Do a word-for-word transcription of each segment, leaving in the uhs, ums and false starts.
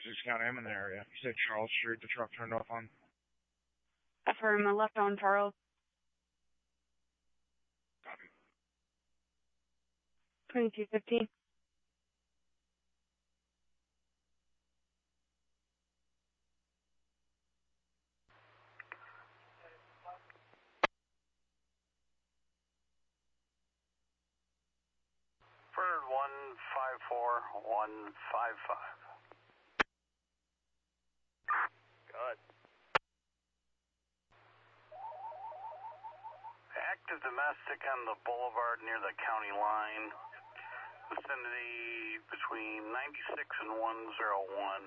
Essex County, I'm in the area. You said Charles Street, the truck turned off on. Affirm, left on Charles. Copy. twenty-two fifteen. Bird one five four one five five. Good. Active domestic on the boulevard near the county line. Vicinity between ninety-six and one oh one.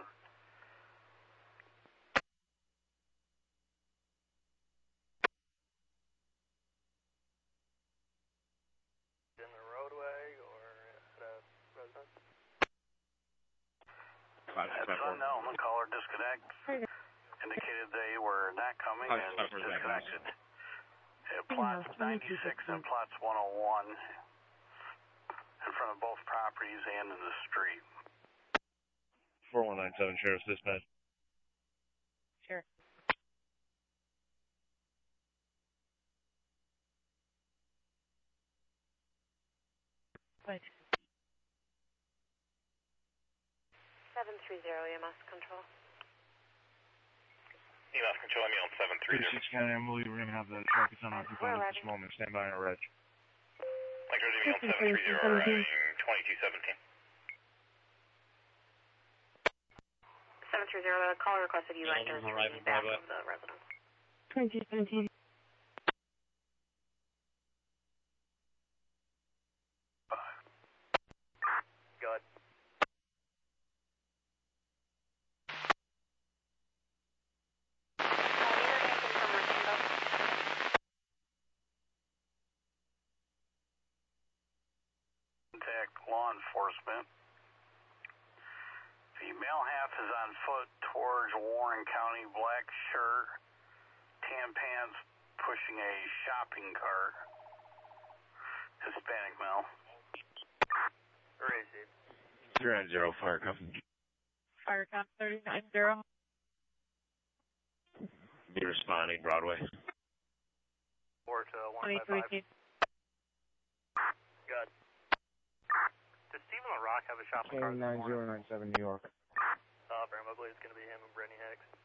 In the roadway or at a residence? Five, That's five, four. unknown. The caller disconnect. Indicated they were not coming Five, and five, four, disconnected. It plots ninety-six and plots one oh one in front of both properties and in the street. four one nine seven, Sheriff's Dispatch. Sure. Wait. seven three zero E M S control. E M S control, I'm on seven three zero. Essex County, I believe we're going to have the truck is unoccupied at this moment. Stand by on a reg. Like we're on seven three zero, arriving twenty-two seventeen. seven three zero, the caller requested you enter through the back of the residence. twenty-two seventeen. Good. Contact law enforcement. The male half is on foot towards Warren County, black shirt, tan pants, pushing a shopping cart. Hispanic male. Where is he? three nine zero, fire company. Fire count thirty nine zero. Be responding, Broadway. Four to one twenty-two five five. eighteen. Good. Does Stephen LaRock have a shopping cart this nine morning? zero nine seven, New York. Uh, very much, it's going to be him and Brittany Hicks.